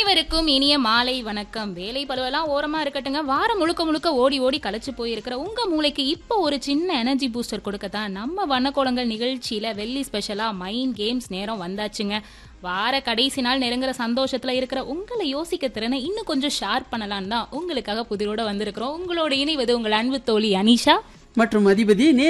அனைவருக்கும் இனிய மாலை வணக்கம். வேலை பளுவெல்லாம் ஓரமா இருக்கட்டுங்க. வாரம் முழுக்க முழுக்க ஓடி ஓடி களைச்சு போயிருக்கிற உங்க மூளைக்கு இப்போ ஒரு சின்ன எனர்ஜி பூஸ்டர் கொடுக்கத்தான் நம்ம வண்ணக்கோலங்கள் நிகழ்ச்சியில வெள்ளி ஸ்பெஷலா மைண்ட் கேம்ஸ் நேரம் வந்தாச்சுங்க. வார கடைசி நாள் நெருங்குற சந்தோஷத்துல இருக்கிற உங்களை யோசிக்க திறனை இன்னும் கொஞ்சம் ஷார்ப் பண்ணலாம் தான் உங்களுக்காக புதிரோட வந்திருக்கிறோம். உங்களோட இணைவது உங்கள் அன்பு தோழி அனிஷா மற்றும் அதிபதி